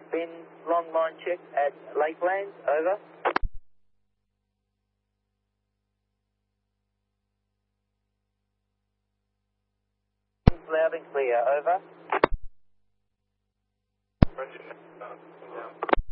Bin long line check at Lakeland, over. Loud and clear, over. Roger.